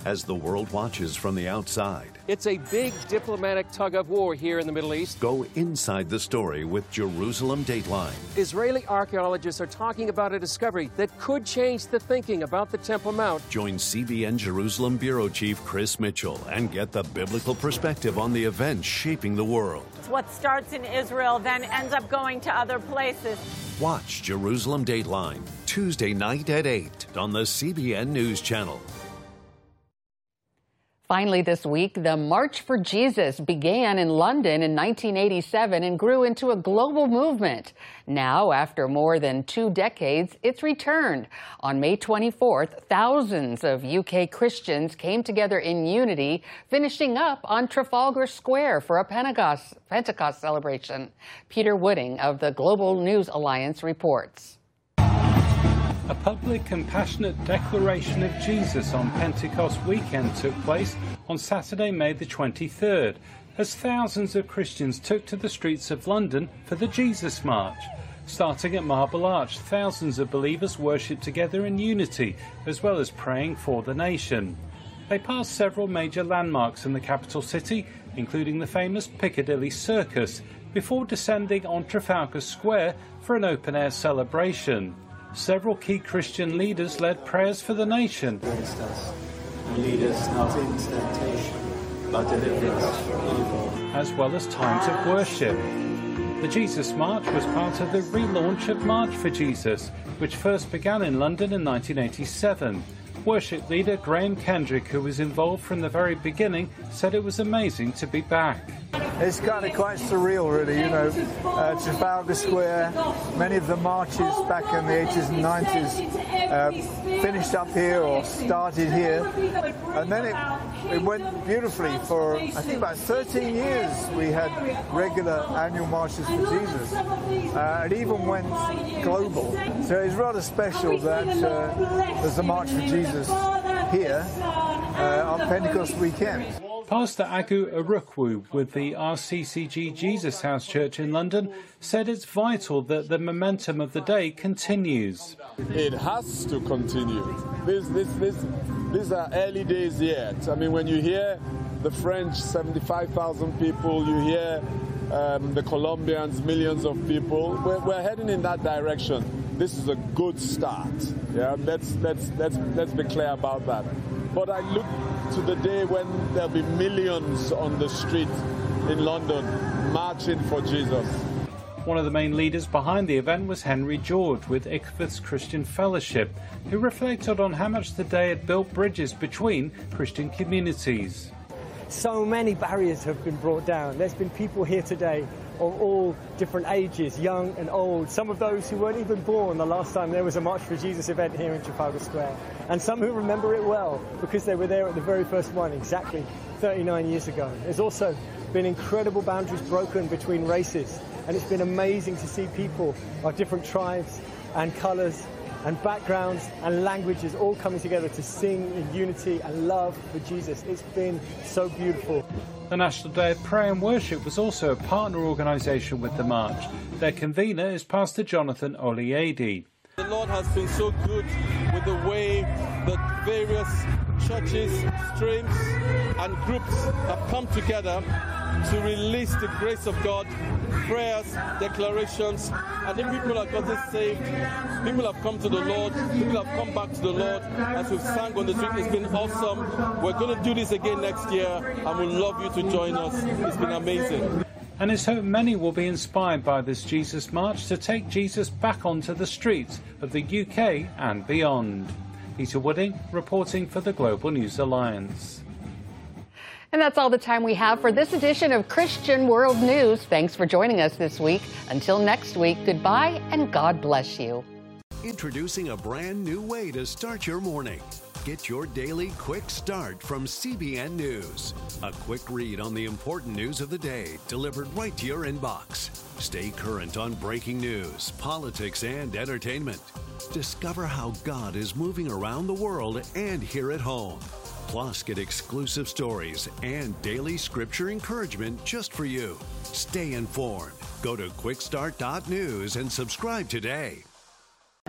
as the world watches from the outside. It's a big diplomatic tug of war here in the Middle East. Go inside the story with Jerusalem Dateline. Israeli archaeologists are talking about a discovery that could change the thinking about the Temple Mount. Join CBN Jerusalem Bureau Chief Chris Mitchell and get the biblical perspective on the events shaping the world. What starts in Israel then ends up going to other places. Watch Jerusalem Dateline, Tuesday night at 8 on the CBN News Channel. Finally this week, the March for Jesus began in London in 1987 and grew into a global movement. Now, after more than 2 decades, it's returned. On May 24th, thousands of UK Christians came together in unity, finishing up on Trafalgar Square for a Pentecost celebration. Peter Wooding of the Global News Alliance reports. A public and passionate declaration of Jesus on Pentecost weekend took place on Saturday, May the 23rd, as thousands of Christians took to the streets of London for the Jesus March. Starting at Marble Arch, thousands of believers worshipped together in unity, as well as praying for the nation. They passed several major landmarks in the capital city, including the famous Piccadilly Circus, before descending on Trafalgar Square for an open-air celebration. Several key Christian leaders led prayers for the nation. Against us, and lead us not into temptation, but deliver us from evil. As well as times of worship. The Jesus March was part of the relaunch of March for Jesus, which first began in London in 1987. Worship leader Graham Kendrick, who was involved from the very beginning, said it was amazing to be back. It's kind of quite surreal, really, you know. Trafalgar Square, many of the marches back in the 80s and 90s finished up here or started here. And then it went beautifully for, I think, about 13 years. We had regular annual marches for Jesus. It even went global. So it's rather special that there's a March for Jesus here on Pentecost weekend. Pastor Agu Arukwu with the RCCG Jesus House Church in London said it's vital that the momentum of the day continues. It has to continue. These are early days yet. I mean, when you hear the French, 75,000 people, you hear the Colombians, millions of people, we're heading in that direction. This is a good start. Yeah, let's be clear about that. But I look to the day when there'll be millions on the street in London marching for Jesus. One of the main leaders behind the event was Henry George with Ichthus Christian Fellowship, who reflected on how much the day had built bridges between Christian communities. So many barriers have been brought down. There's been people here today of all different ages, young and old, some of those who weren't even born the last time there was a March for Jesus event here in Trafalgar Square, and some who remember it well because they were there at the very first one exactly 39 years ago. There's also been incredible boundaries broken between races, and it's been amazing to see people of different tribes and colours and backgrounds and languages all coming together to sing in unity and love for Jesus. It's been so beautiful. The National Day of Prayer and Worship was also a partner organisation with the march. Their convener is Pastor Jonathan Oliedi. The Lord has been so good with the way that various churches, streams and groups have come together to release the grace of God, prayers, declarations, and then people have gotten saved, people have come to the Lord, people have come back to the Lord as we've sang on the street. It's been awesome. We're going to do this again next year and we'd love you to join us. It's been amazing. And it's hoped many will be inspired by this Jesus March to take Jesus back onto the streets of the UK and beyond. Peter Wooding reporting for the Global News Alliance. And that's all the time we have for this edition of Christian World News. Thanks for joining us this week. Until next week, goodbye and God bless you. Introducing a brand new way to start your morning. Get your daily quick start from CBN News. A quick read on the important news of the day delivered right to your inbox. Stay current on breaking news, politics, and entertainment. Discover how God is moving around the world and here at home. Plus, get exclusive stories and daily scripture encouragement just for you. Stay informed. Go to quickstart.news and subscribe today.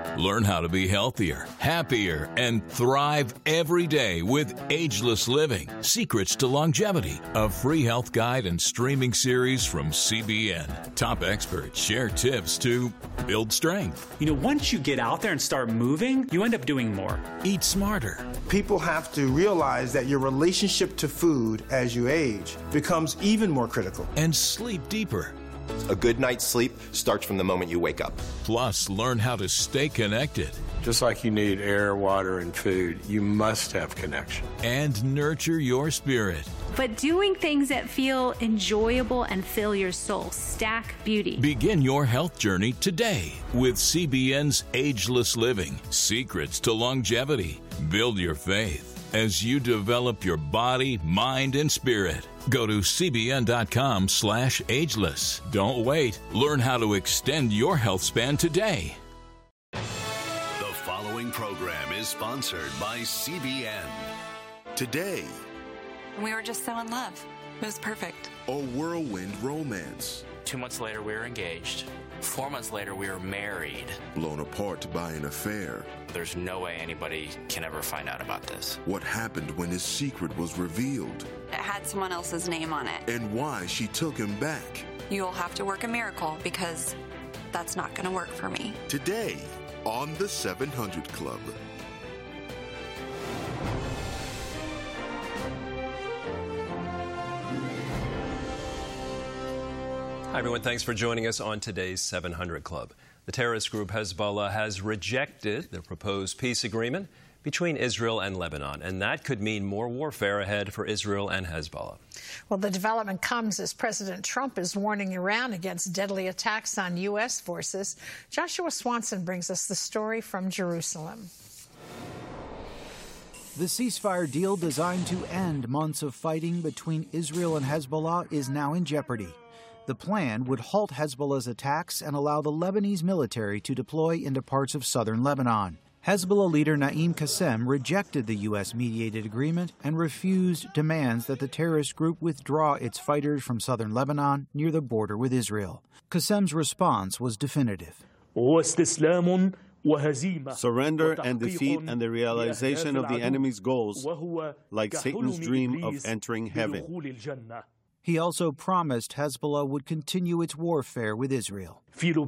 Learn how to be healthier, happier, and thrive every day with Ageless Living, Secrets to Longevity, a free health guide and streaming series from CBN. Top experts share tips to build strength. You know, once you get out there and start moving, you end up doing more. Eat smarter. People have to realize that your relationship to food as you age becomes even more critical. And sleep deeper. A good night's sleep starts from the moment you wake up. Plus, learn how to stay connected. Just like you need air, water, and food, you must have connection. And nurture your spirit. But doing things that feel enjoyable and fill your soul. Stack Beauty. Begin your health journey today with CBN's Ageless Living, Secrets to Longevity. Build your faith as you develop your body, mind, and spirit. Go to cbn.com/ageless. Don't wait. Learn how to extend your health span today. The following program is sponsored by CBN. Today, we were just so in love. It was perfect. A whirlwind romance. 2 months later, we were engaged. 4 months later, we were married. Blown apart by an affair. There's no way anybody can ever find out about this. What happened when his secret was revealed? It had someone else's name on it. And why she took him back. You'll have to work a miracle because that's not going to work for me. Today on the 700 Club. Hi, everyone. Thanks for joining us on today's 700 Club. The terrorist group Hezbollah has rejected the proposed peace agreement between Israel and Lebanon, and that could mean more warfare ahead for Israel and Hezbollah. Well, the development comes as President Trump is warning Iran against deadly attacks on U.S. forces. Joshua Swanson brings us the story from Jerusalem. The ceasefire deal designed to end months of fighting between Israel and Hezbollah is now in jeopardy. The plan would halt Hezbollah's attacks and allow the Lebanese military to deploy into parts of southern Lebanon. Hezbollah leader Naim Qassem rejected the U.S.-mediated agreement and refused demands that the terrorist group withdraw its fighters from southern Lebanon near the border with Israel. Qassem's response was definitive. Surrender and defeat and the realization of the enemy's goals, like Satan's dream of entering heaven. He also promised Hezbollah would continue its warfare with Israel.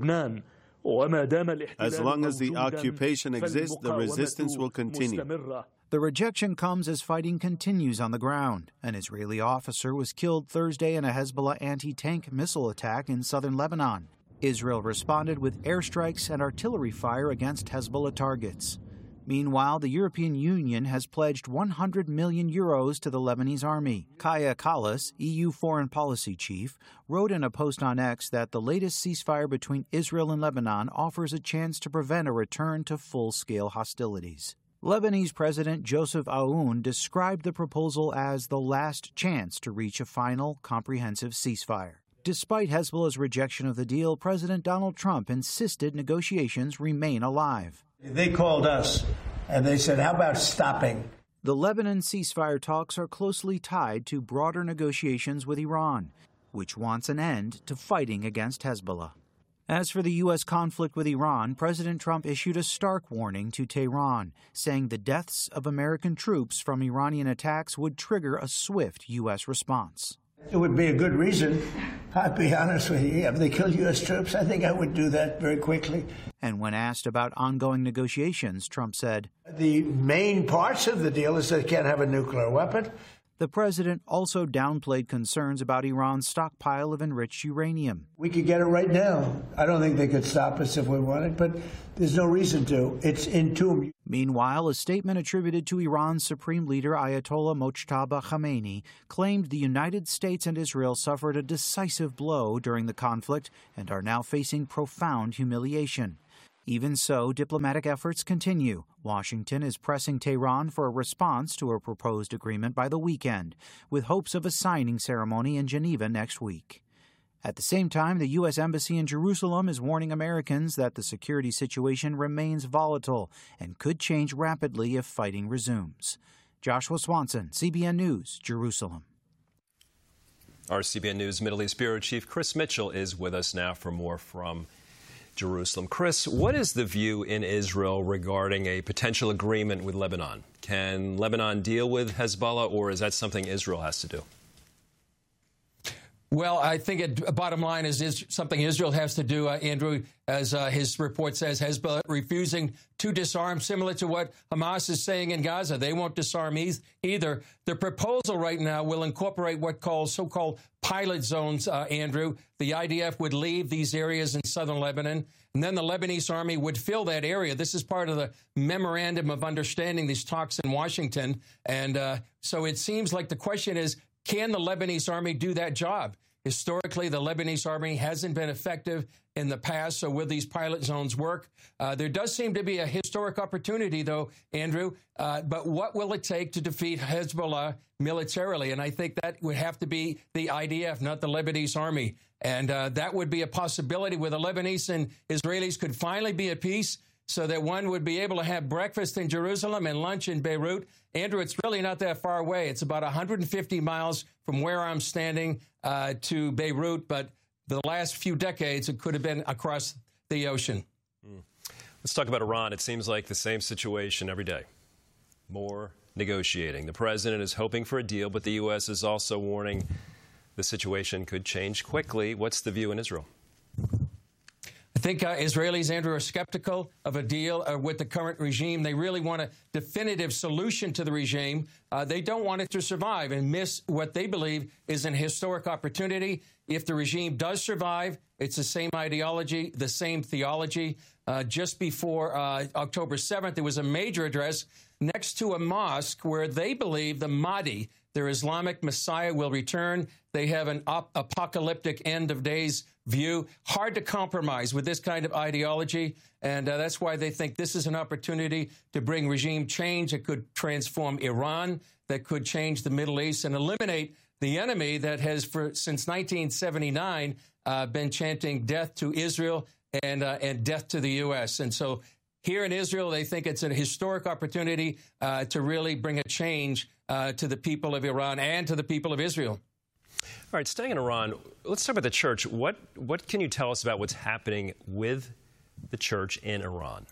As long as the occupation exists, the resistance will continue. The rejection comes as fighting continues on the ground. An Israeli officer was killed Thursday in a Hezbollah anti-tank missile attack in southern Lebanon. Israel responded with airstrikes and artillery fire against Hezbollah targets. Meanwhile, the European Union has pledged 100 million euros to the Lebanese army. Kaja Kallas, EU foreign policy chief, wrote in a post on X that the latest ceasefire between Israel and Lebanon offers a chance to prevent a return to full-scale hostilities. Lebanese President Joseph Aoun described the proposal as the last chance to reach a final, comprehensive ceasefire. Despite Hezbollah's rejection of the deal, President Donald Trump insisted negotiations remain alive. They called us and they said, how about stopping? The Lebanon ceasefire talks are closely tied to broader negotiations with Iran, which wants an end to fighting against Hezbollah. As for the U.S. conflict with Iran, President Trump issued a stark warning to Tehran, saying the deaths of American troops from Iranian attacks would trigger a swift U.S. response. It would be a good reason. I'll be honest with you. If they kill U.S. troops, I think I would do that very quickly. And when asked about ongoing negotiations, Trump said, the main parts of the deal is they can't have a nuclear weapon. The president also downplayed concerns about Iran's stockpile of enriched uranium. We could get it right now. I don't think they could stop us if we wanted, but there's no reason to. It's in tomb. Meanwhile, a statement attributed to Iran's supreme leader Ayatollah Mojtaba Khamenei claimed the United States and Israel suffered a decisive blow during the conflict and are now facing profound humiliation. Even so, diplomatic efforts continue. Washington is pressing Tehran for a response to a proposed agreement by the weekend, with hopes of a signing ceremony in Geneva next week. At the same time, the U.S. Embassy in Jerusalem is warning Americans that the security situation remains volatile and could change rapidly if fighting resumes. Joshua Swanson, CBN News, Jerusalem. Our CBN News Middle East Bureau Chief Chris Mitchell is with us now for more from Jerusalem. Chris, what is the view in Israel regarding a potential agreement with Lebanon? Can Lebanon deal with Hezbollah, or is that something Israel has to do? Well, I think bottom line is something Israel has to do, Andrew, as his report says, Hezbollah refusing to disarm, similar to what Hamas is saying in Gaza. They won't disarm either. The proposal right now will incorporate what so-called pilot zones, Andrew. The IDF would leave these areas in southern Lebanon, and then the Lebanese army would fill that area. This is part of the memorandum of understanding, these talks in Washington. And so it seems like the question is, can the Lebanese army do that job? Historically, the Lebanese army hasn't been effective in the past, so will these pilot zones work? There does seem to be a historic opportunity, though, Andrew, but what will it take to defeat Hezbollah militarily? And I think that would have to be the IDF, not the Lebanese army. And that would be a possibility where the Lebanese and Israelis could finally be at peace, so that one would be able to have breakfast in Jerusalem and lunch in Beirut. Andrew, it's really not that far away. It's about 150 miles from where I'm standing to Beirut, but the last few decades, it could have been across the ocean. Let's talk about Iran. It seems like the same situation every day. More negotiating. The president is hoping for a deal, but the U.S. is also warning the situation could change quickly. What's the view in Israel? I think Israelis, Andrew, are skeptical of a deal with the current regime. They really want a definitive solution to the regime. They don't want it to survive and miss what they believe is an historic opportunity. If the regime does survive, it's the same ideology, the same theology. Just before October 7th, there was a major address next to a mosque where they believe the Mahdi, their Islamic Messiah, will return. They have an apocalyptic end of days view. Hard to compromise with this kind of ideology, and that's why they think this is an opportunity to bring regime change. It could transform Iran, that could change the Middle East and eliminate the enemy that has, since 1979, been chanting death to Israel and death to the U.S. And so here in Israel, they think it's a historic opportunity to really bring a change to the people of Iran and to the people of Israel. All right, staying in Iran, let's talk about the church. What can you tell us about what's happening with the church in Iran?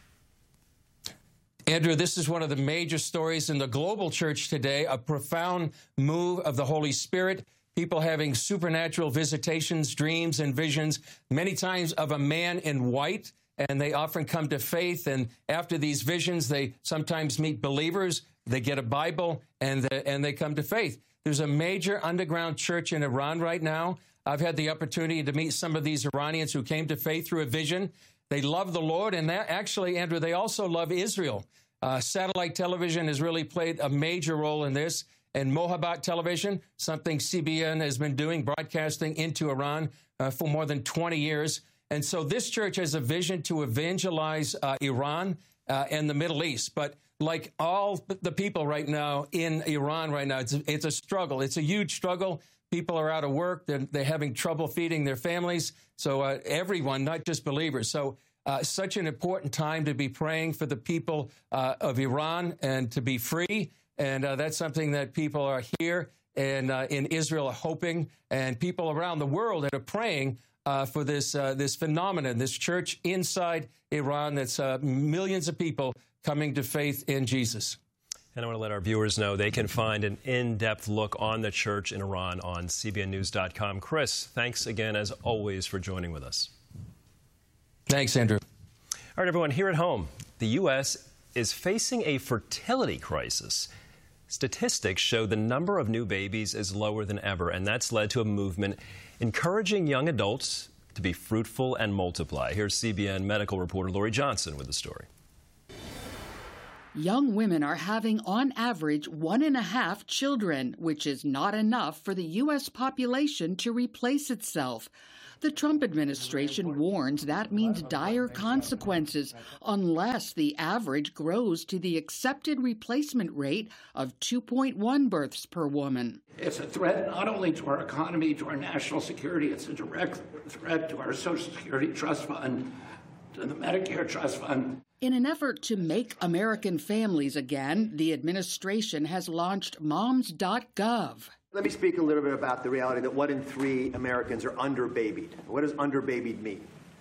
Andrew, this is one of the major stories in the global church today, a profound move of the Holy Spirit, people having supernatural visitations, dreams, and visions, many times of a man in white, and they often come to faith. And after these visions, they sometimes meet believers, they get a Bible, and they come to faith. There's a major underground church in Iran right now. I've had the opportunity to meet some of these Iranians who came to faith through a vision. They love the Lord, and actually, Andrew, they also love Israel. Satellite television has really played a major role in this, and Mohabbat television, something CBN has been doing, broadcasting into Iran for more than 20 years. And so this church has a vision to evangelize Iran and the Middle East. But like all the people right now in Iran right now, it's a struggle. It's a huge struggle. People are out of work. They're having trouble feeding their families. So everyone, not just believers. So such an important time to be praying for the people of Iran and to be free. And that's something that people are here and in Israel are hoping, and people around the world that are praying for this phenomenon, this church inside Iran that's millions of people coming to faith in Jesus. And I want to let our viewers know they can find an in-depth look on the church in Iran on cbnnews.com. Chris, thanks again, as always, for joining with us. Thanks, Andrew. All right, everyone, here at home, the U.S. is facing a fertility crisis. Statistics show the number of new babies is lower than ever, and that's led to a movement encouraging young adults to be fruitful and multiply. Here's CBN medical reporter Lori Johnson with the story. Young women are having, on average, 1.5 children, which is not enough for the U.S. population to replace itself. The Trump administration warns that means dire consequences unless the average grows to the accepted replacement rate of 2.1 births per woman. It's a threat not only to our economy, to our national security, it's a direct threat to our Social Security Trust Fund, to the Medicare Trust Fund. In an effort to make American families again, the administration has launched moms.gov. Let me speak a little bit about the reality that 1 in 3 Americans are underbabied. What does underbabied mean?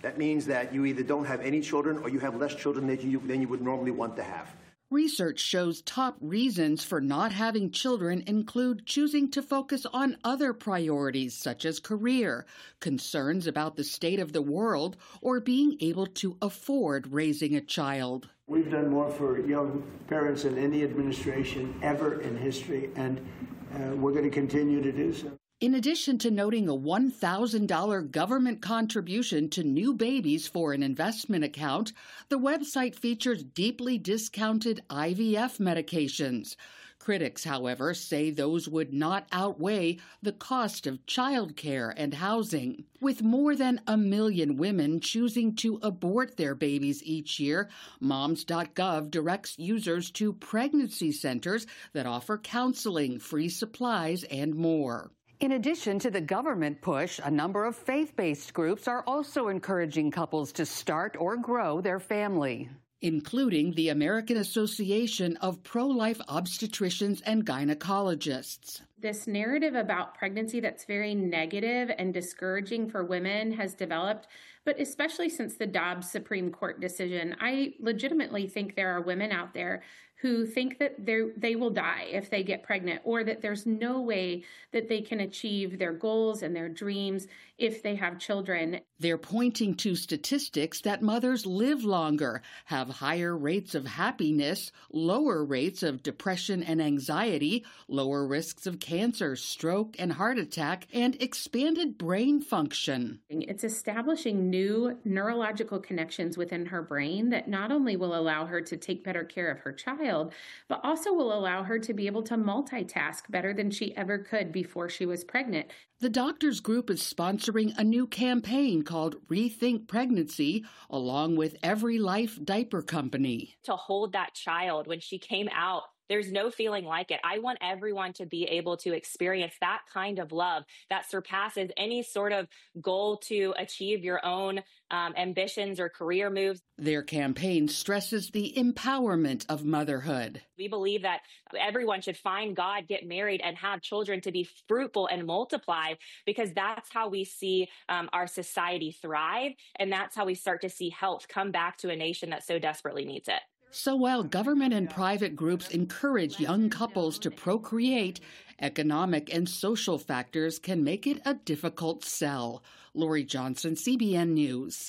That means that you either don't have any children or you have less children than you would normally want to have. Research shows top reasons for not having children include choosing to focus on other priorities such as career, concerns about the state of the world, or being able to afford raising a child. We've done more for young parents than any administration ever in history, and we're going to continue to do so. In addition to noting a $1,000 government contribution to new babies for an investment account, the website features deeply discounted IVF medications. Critics, however, say those would not outweigh the cost of childcare and housing. With more than 1 million women choosing to abort their babies each year, Moms.gov directs users to pregnancy centers that offer counseling, free supplies, and more. In addition to the government push, a number of faith-based groups are also encouraging couples to start or grow their family, including the American Association of Pro-Life Obstetricians and Gynecologists. This narrative about pregnancy that's very negative and discouraging for women has developed, but especially since the Dobbs Supreme Court decision, I legitimately think there are women out there who think that they will die if they get pregnant, or that there's no way that they can achieve their goals and their dreams if they have children. They're pointing to statistics that mothers live longer, have higher rates of happiness, lower rates of depression and anxiety, lower risks of cancer, stroke, and heart attack, and expanded brain function. It's establishing new neurological connections within her brain that not only will allow her to take better care of her child, but also will allow her to be able to multitask better than she ever could before she was pregnant. The Doctors Group is sponsoring a new campaign called Rethink Pregnancy, along with Every Life Diaper Company. To hold that child when she came out, there's no feeling like it. I want everyone to be able to experience that kind of love that surpasses any sort of goal to achieve your own ambitions or career moves. Their campaign stresses the empowerment of motherhood. We believe that everyone should find God, get married, and have children to be fruitful and multiply, because that's how we see our society thrive, and that's how we start to see health come back to a nation that so desperately needs it. So while government and private groups encourage young couples to procreate, economic and social factors can make it a difficult sell. Lori Johnson, CBN News.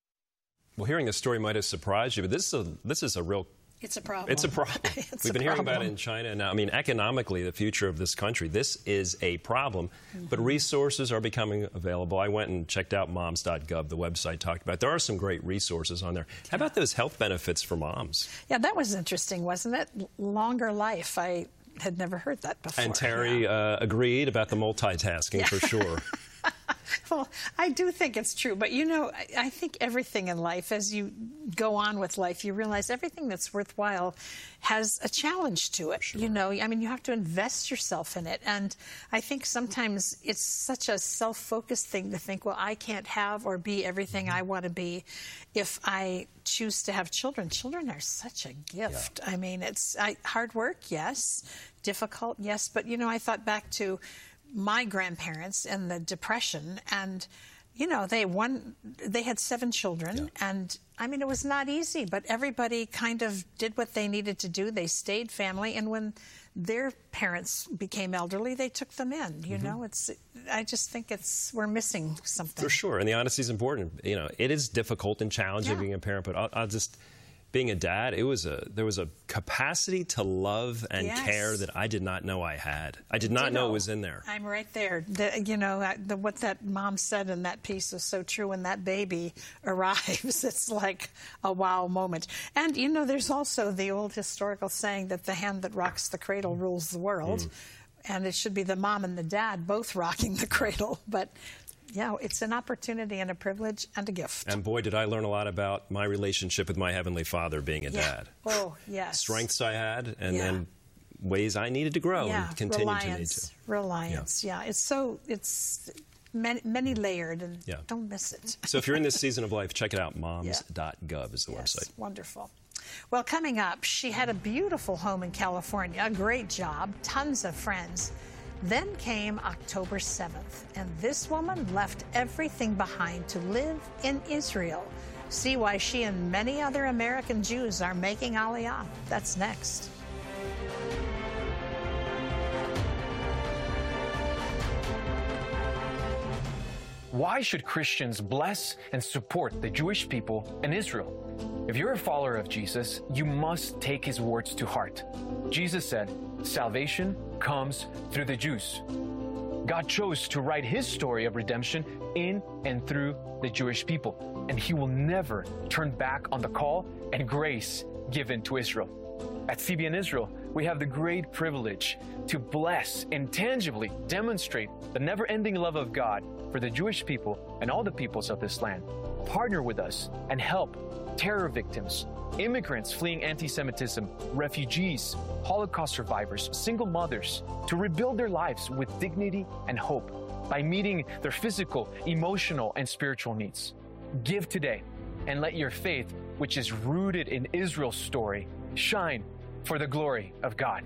Well, hearing this story might have surprised you, but this is a real... It's a problem. It's a problem. We've been hearing about it in China now. I mean, economically, the future of this country, this is a problem. Mm-hmm. But resources are becoming available. I went and checked out moms.gov, the website talked about. There are some great resources on there. How about those health benefits for moms? Yeah, that was interesting, wasn't it? Longer life. I had never heard that before. And Terry agreed about the multitasking for sure. Well, I do think it's true. But, you know, I think everything in life, as you go on with life, you realize everything that's worthwhile has a challenge to it. Sure. You know, I mean, you have to invest yourself in it. And I think sometimes it's such a self-focused thing to think, well, I can't have or be everything I want to be if I choose to have children. Children are such a gift. Yeah. I mean, it's hard work, yes. Difficult, yes. But, you know, I thought back to my grandparents and the Depression, and you know, they had 7 children, yeah. And I mean, it was not easy, but everybody kind of did what they needed to do. They stayed family, and when their parents became elderly, they took them in. You know, I just think we're missing something. For sure, and the honesty is important. You know, it is difficult and challenging being a parent, but I'll just. Being a dad, there was a capacity to love and care that I did not know I had. I did not know it was in there. I'm right there. You know, what that mom said in that piece is so true. When that baby arrives, it's like a wow moment. And, you know, there's also the old historical saying that the hand that rocks the cradle rules the world. And it should be the mom and the dad both rocking the cradle. But yeah, it's an opportunity and a privilege and a gift. And boy, did I learn a lot about my relationship with my Heavenly Father being a dad. Oh, yes. Strengths I had, and then ways I needed to grow and continue to need to. Reliance, it's many layered, and don't miss it. So if you're in this season of life, check it out. Moms.gov is the website. Wonderful. Well, coming up, she had a beautiful home in California, a great job, tons of friends. Then came October 7th, and this woman left everything behind to live in Israel. See why she and many other American Jews are making Aliyah. That's next. Why should Christians bless and support the Jewish people in Israel? If you're a follower of Jesus, you must take his words to heart. Jesus said, "Salvation comes through the Jews." God chose to write his story of redemption in and through the Jewish people, and he will never turn back on the call and grace given to Israel. At CBN Israel, we have the great privilege to bless and tangibly demonstrate the never-ending love of God for the Jewish people and all the peoples of this land. Partner with us and help terror victims, immigrants fleeing anti-Semitism, refugees, Holocaust survivors, single mothers, to rebuild their lives with dignity and hope by meeting their physical, emotional, and spiritual needs. Give today and let your faith, which is rooted in Israel's story, shine for the glory of God.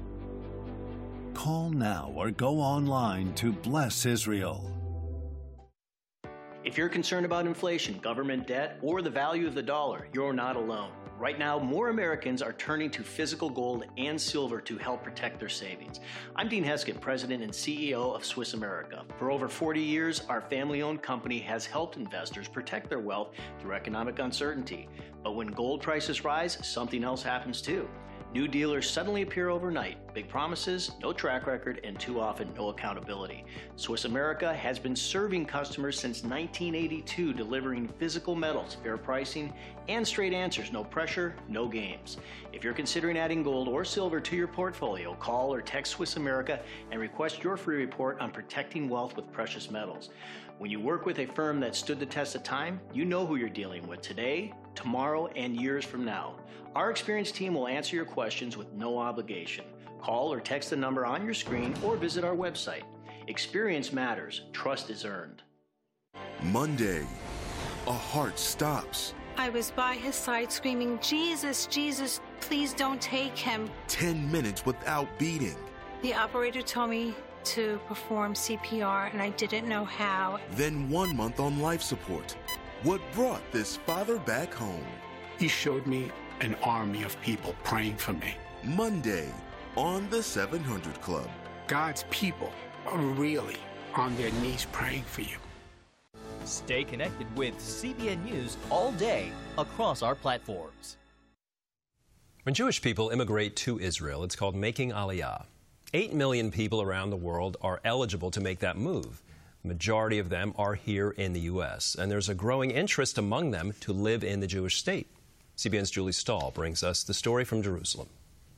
Call now or go online to bless Israel. If you're concerned about inflation, government debt, or the value of the dollar, you're not alone. Right now, more Americans are turning to physical gold and silver to help protect their savings. I'm Dean Heskett, President and CEO of Swiss America. For over 40 years, our family-owned company has helped investors protect their wealth through economic uncertainty. But when gold prices rise, something else happens too. New dealers suddenly appear overnight. Big promises, no track record, and too often no accountability. Swiss America has been serving customers since 1982, delivering physical metals, fair pricing, and straight answers. No pressure, no games. If you're considering adding gold or silver to your portfolio, call or text Swiss America and request your free report on protecting wealth with precious metals. When you work with a firm that stood the test of time, you know who you're dealing with today, tomorrow, and years from now. Our experienced team will answer your questions with no obligation. Call or text the number on your screen or visit our website. Experience matters. Trust is earned. Monday, a heart stops. I was by his side screaming, "Jesus, Jesus, please don't take him." 10 minutes without beating. The operator told me to perform CPR, and I didn't know how. Then 1 month on life support. What brought this father back home? He showed me an army of people praying for me. Monday on the 700 Club. God's people are really on their knees praying for you. Stay connected with CBN News all day across our platforms. When Jewish people immigrate to Israel, it's called making Aliyah. 8 million people around the world are eligible to make that move. The majority of them are here in the U.S., and there's a growing interest among them to live in the Jewish state. CBN's Julie Stahl brings us the story from Jerusalem.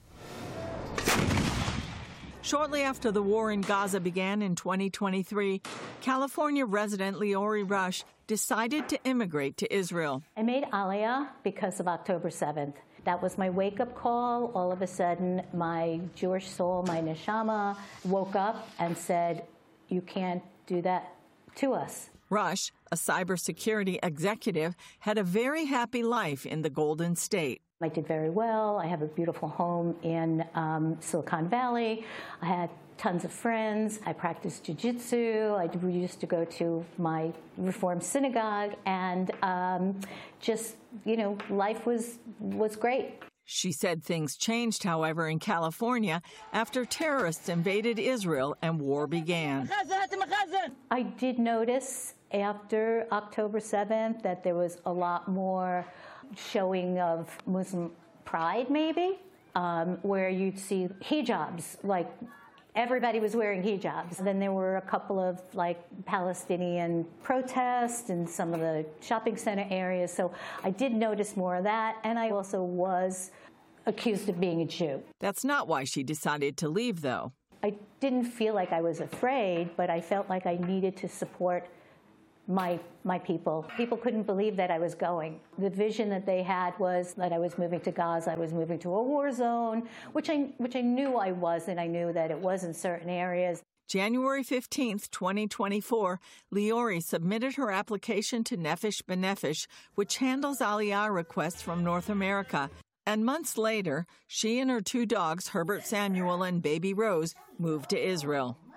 Shortly after the war in Gaza began in 2023, California resident Leori Rush decided to immigrate to Israel. I made Aliyah because of October 7th. That was my wake-up call. All of a sudden, my Jewish soul, my neshama, woke up and said, "You can't do that to us." Rush, a cybersecurity executive, had a very happy life in the Golden State. I did very well. I have a beautiful home in Silicon Valley. I had tons of friends. I practiced jiu-jitsu. I used to go to my Reform synagogue, and life was great. She said things changed, however, in California after terrorists invaded Israel and war began. I did notice after October 7th that there was a lot more showing of Muslim pride, maybe, where you'd see hijabs, like everybody was wearing hijabs. Then there were a couple of Palestinian protests in some of the shopping center areas. So I did notice more of that. And I also was accused of being a Jew. That's not why she decided to leave, though. I didn't feel like I was afraid, but I felt like I needed to support my people. People couldn't believe that I was going. The vision that they had was that I was moving to Gaza, I was moving to a war zone, which I knew I was, and I knew that it was in certain areas. January 15th, 2024, Leori submitted her application to Nefesh B'Nefesh, which handles Aliyah requests from North America. And months later, she and her 2 dogs, Herbert Samuel and Baby Rose, moved to Israel.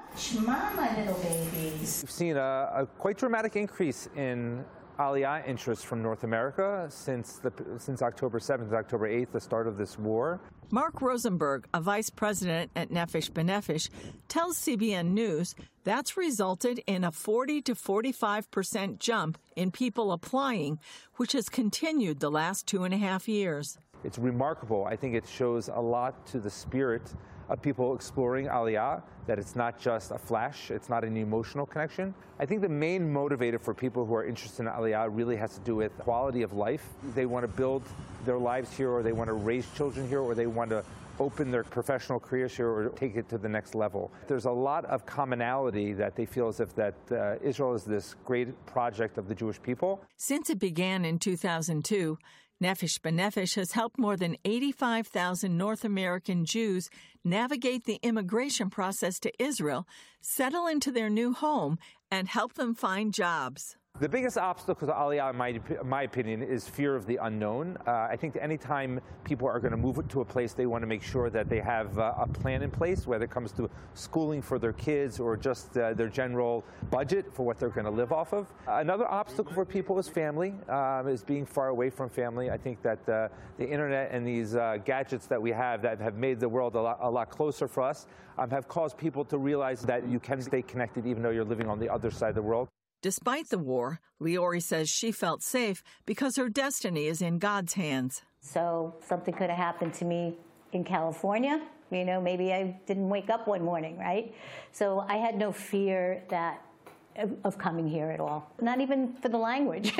Shema, my little babies. We've seen a quite dramatic increase in Aliyah interest from North America since October 7th, October 8th, the start of this war. Mark Rosenberg, a vice president at Nefesh B'Nefesh, tells CBN News that's resulted in a 40 to 45% jump in people applying, which has continued the last 2.5 years. It's remarkable. I think it shows a lot to the spirit of people exploring Aliyah, that it's not just a flash, it's not an emotional connection. I think the main motivator for people who are interested in Aliyah really has to do with quality of life. They want to build their lives here, or they want to raise children here, or they want to open their professional careers here or take it to the next level. There's a lot of commonality that they feel as if that Israel is this great project of the Jewish people. Since it began in 2002, Nefesh B'Nefesh has helped more than 85,000 North American Jews navigate the immigration process to Israel, settle into their new home, and help them find jobs. The biggest obstacle to Aliyah, in my opinion, is fear of the unknown. I think any time people are going to move to a place, they want to make sure that they have a plan in place, whether it comes to schooling for their kids or just their general budget for what they're going to live off of. Another obstacle for people is family, is being far away from family. I think that the internet and these gadgets that we have that have made the world a lot closer for us have caused people to realize that you can stay connected even though you're living on the other side of the world. Despite the war, Liori says she felt safe because her destiny is in God's hands. So something could have happened to me in California. You know, maybe I didn't wake up one morning, right? So I had no fear of coming here at all, not even for the language.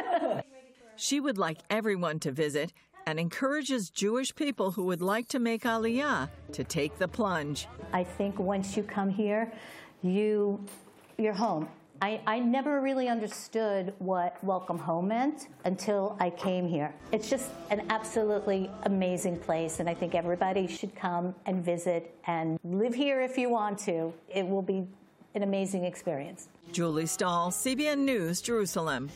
She would like everyone to visit and encourages Jewish people who would like to make Aliyah to take the plunge. I think once you come here, you're home. I never really understood what welcome home meant until I came here. It's just an absolutely amazing place, and I think everybody should come and visit and live here if you want to. It will be an amazing experience. Julie Stahl, CBN News, Jerusalem.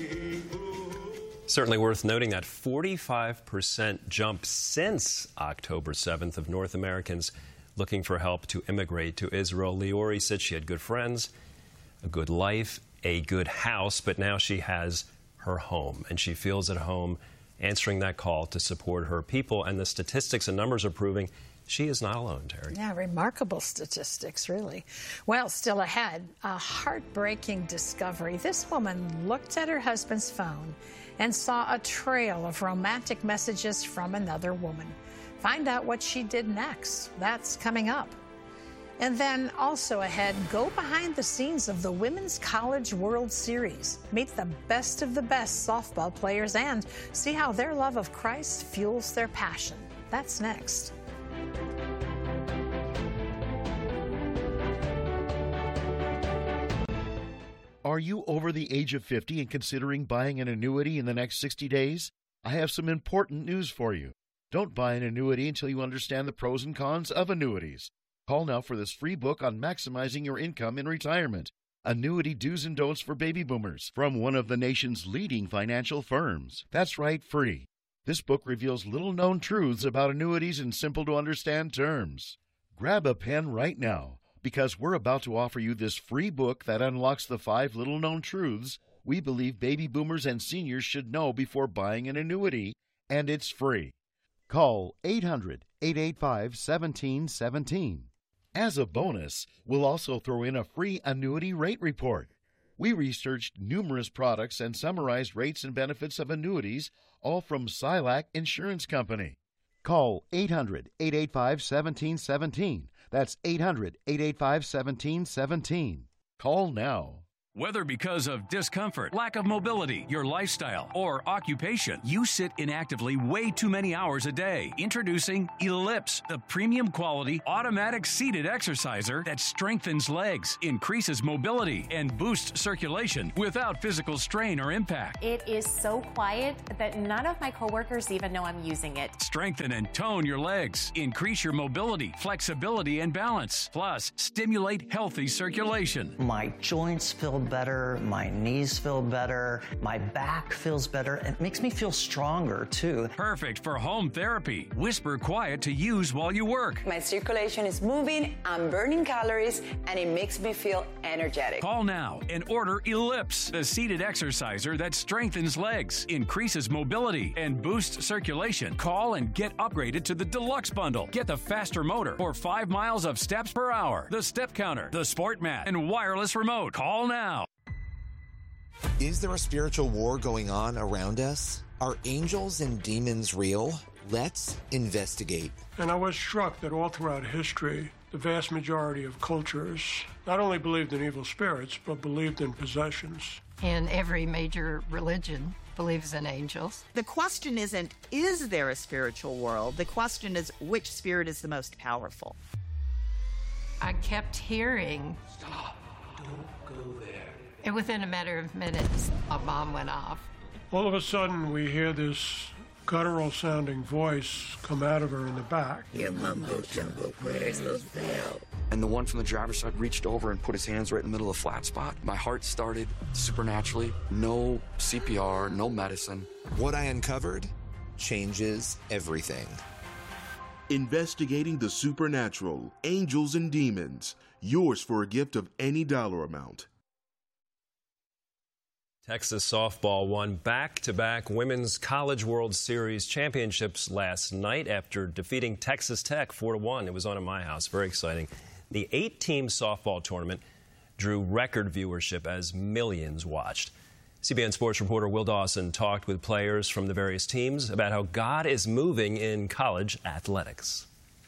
Certainly worth noting that 45% jump since October 7th of North Americans looking for help to immigrate to Israel. Liori said she had good friends, a good life, a good house, but now she has her home, and she feels at home answering that call to support her people. And the statistics and numbers are proving she is not alone, Terry. Yeah, remarkable statistics, really. Well, still ahead, a heartbreaking discovery. This woman looked at her husband's phone and saw a trail of romantic messages from another woman. Find out what she did next. That's coming up. And then also ahead, go behind the scenes of the Women's College World Series. Meet the best of the best softball players and see how their love of Christ fuels their passion. That's next. Are you over the age of 50 and considering buying an annuity in the next 60 days? I have some important news for you. Don't buy an annuity until you understand the pros and cons of annuities. Call now for this free book on maximizing your income in retirement. Annuity Do's and Don'ts for Baby Boomers from one of the nation's leading financial firms. That's right, free. This book reveals little-known truths about annuities in simple-to-understand terms. Grab a pen right now, because we're about to offer you this free book that unlocks the 5 little-known truths we believe baby boomers and seniors should know before buying an annuity, and it's free. Call 800-885-1717. As a bonus, we'll also throw in a free annuity rate report. We researched numerous products and summarized rates and benefits of annuities, all from Silac Insurance Company. Call 800-885-1717. That's 800-885-1717. Call now. Whether because of discomfort, lack of mobility, your lifestyle, or occupation, you sit inactively way too many hours a day. Introducing Ellipse, the premium quality automatic seated exerciser that strengthens legs, increases mobility, and boosts circulation without physical strain or impact. It is so quiet that none of my coworkers even know I'm using it. Strengthen and tone your legs, increase your mobility, flexibility, and balance. Plus, stimulate healthy circulation. My joints feel better, my knees feel better, my back feels better. It makes me feel stronger, too. Perfect for home therapy. Whisper Quiet to use while you work. My circulation is moving, I'm burning calories, and it makes me feel energetic. Call now and order Ellipse, the seated exerciser that strengthens legs, increases mobility, and boosts circulation. Call and get upgraded to the Deluxe Bundle. Get the faster motor for 5 miles of steps per hour, the step counter, the sport mat, and wireless remote. Call now. Is there a spiritual war going on around us? Are angels and demons real? Let's investigate. And I was struck that all throughout history, the vast majority of cultures not only believed in evil spirits, but believed in possessions. And every major religion believes in angels. The question isn't, is there a spiritual world? The question is, which spirit is the most powerful? I kept hearing, "Stop, don't go there." And within a matter of minutes, a bomb went off. All of a sudden, we hear this guttural-sounding voice come out of her in the back. Your mumbo-jumbo prayers will fail. And the one from the driver's side reached over and put his hands right in the middle of the flat spot. My heart started supernaturally. No CPR, no medicine. What I uncovered changes everything. Investigating the supernatural, angels and demons. Yours for a gift of any dollar amount. Texas softball won back-to-back Women's College World Series championships last night after defeating Texas Tech 4-1. It was on at my house. Very exciting. The 8-team softball tournament drew record viewership as millions watched. CBN Sports reporter Will Dawson talked with players from the various teams about how God is moving in college athletics.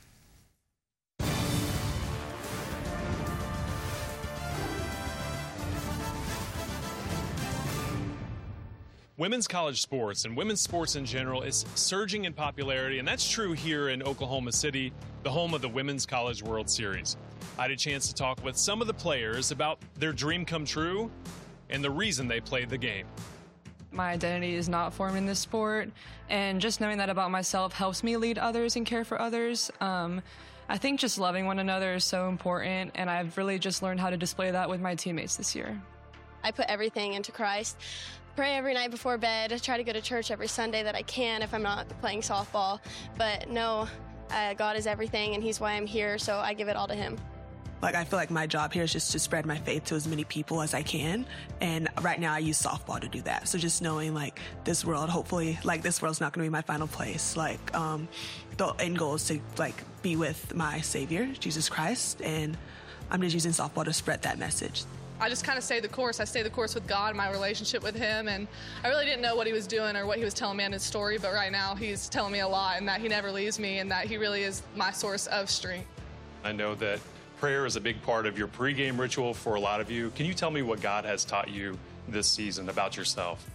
Women's college sports and women's sports in general is surging in popularity, and that's true here in Oklahoma City, the home of the Women's College World Series. I had a chance to talk with some of the players about their dream come true and the reason they played the game. My identity is not formed in this sport, and just knowing that about myself helps me lead others and care for others. I think just loving one another is so important, and I've really just learned how to display that with my teammates this year. I put everything into Christ. Pray every night before bed. I try to go to church every Sunday that I can if I'm not playing softball. But no, God is everything, and He's why I'm here, so I give it all to Him. I feel like my job here is just to spread my faith to as many people as I can. And right now I use softball to do that. So just knowing this world, hopefully, this world's not going to be my final place. The end goal is to be with my Savior, Jesus Christ. And I'm just using softball to spread that message. I just kind of stayed the course. I stayed the course with God, my relationship with Him, and I really didn't know what He was doing or what He was telling me in His story, but right now He's telling me a lot, and that He never leaves me, and that He really is my source of strength. I know that prayer is a big part of your pregame ritual for a lot of you. Can you tell me what God has taught you this season about yourself?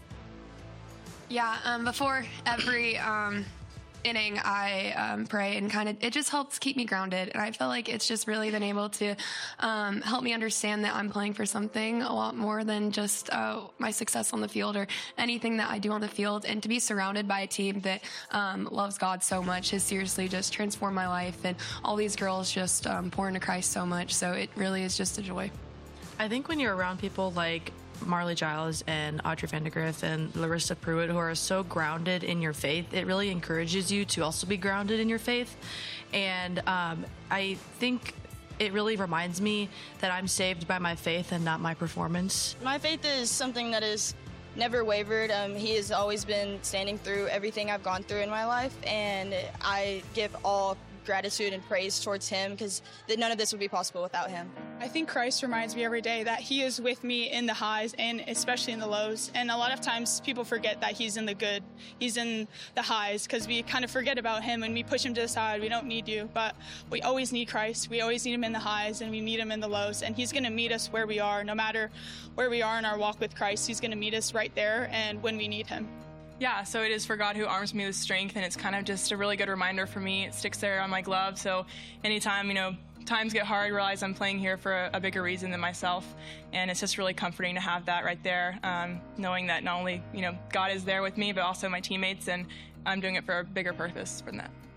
Yeah, before every inning, I pray, and it just helps keep me grounded. And I feel like it's just really been able to help me understand that I'm playing for something a lot more than just my success on the field or anything that I do on the field. And to be surrounded by a team that loves God so much has seriously just transformed my life. And all these girls just pour into Christ so much. So it really is just a joy. I think when you're around people like Marley Giles and Audrey Vandegrift and Larissa Pruitt, who are so grounded in your faith, it really encourages you to also be grounded in your faith. And I think it really reminds me that I'm saved by my faith and not my performance. My faith is something that has never wavered. He has always been standing through everything I've gone through in my life, and I give all gratitude and praise towards Him because none of this would be possible without Him. I think Christ reminds me every day that He is with me in the highs and especially in the lows. And a lot of times people forget that He's in the good. He's in the highs because we kind of forget about Him and we push Him to the side. We don't need you, but we always need Christ. We always need Him in the highs and we need Him in the lows. And He's going to meet us where we are. No matter where we are in our walk with Christ, He's going to meet us right there and when we need Him. Yeah, so it is for God who arms me with strength, and it's kind of just a really good reminder for me. It sticks there on my glove, so anytime, times get hard, I realize I'm playing here for a bigger reason than myself, and it's just really comforting to have that right there, knowing that not only, God is there with me, but also my teammates, and I'm doing it for a bigger purpose than that.